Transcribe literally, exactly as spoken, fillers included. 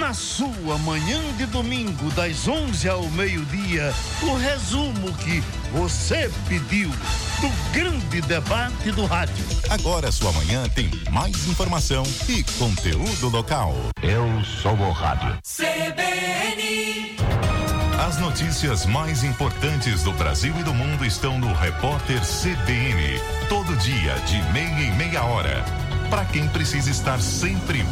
Na sua manhã de domingo, das onze ao meio-dia, o resumo que você pediu do grande debate do rádio. Agora sua manhã tem mais informação e conteúdo local. Eu sou o rádio. C B N. As notícias mais importantes do Brasil e do mundo estão no Repórter C B N. Todo dia, de meia e meia hora. Para quem precisa estar sempre